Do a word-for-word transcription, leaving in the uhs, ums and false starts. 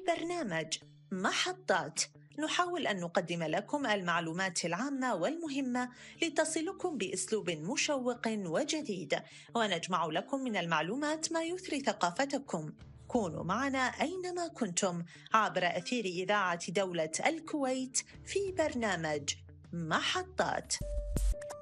برنامج محطات نحاول أن نقدم لكم المعلومات العامة والمهمة لتصلكم بأسلوب مشوق وجديد، ونجمع لكم من المعلومات ما يثري ثقافتكم. كونوا معنا أينما كنتم عبر أثير إذاعة دولة الكويت في برنامج محطات.